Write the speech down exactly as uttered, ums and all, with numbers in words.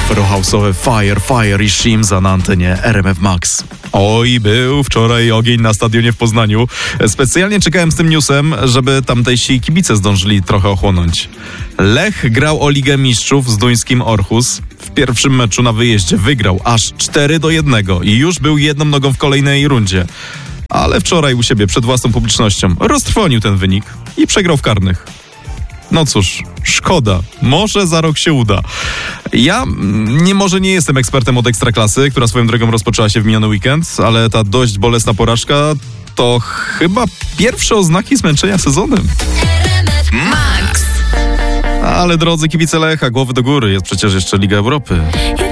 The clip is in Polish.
Afrohouse'owe Fire, Fire i Shimza na antenie R M F Max. Oj, był wczoraj ogień na stadionie w Poznaniu. Specjalnie czekałem z tym newsem, żeby tamtejsi kibice zdążyli trochę ochłonąć. Lech grał o Ligę Mistrzów z duńskim Orhus. W pierwszym meczu na wyjeździe wygrał aż cztery do jednego i już był jedną nogą w kolejnej rundzie. Ale wczoraj u siebie przed własną publicznością roztrwonił ten wynik i przegrał w karnych. No cóż, szkoda. Może za rok się uda. Ja nie, może nie jestem ekspertem od Ekstraklasy, która swoją drogą rozpoczęła się w miniony weekend, ale ta dość bolesna porażka to chyba pierwsze oznaki zmęczenia sezonem. Max. Ale drodzy kibice Lecha, głowy do góry, jest przecież jeszcze Liga Europy.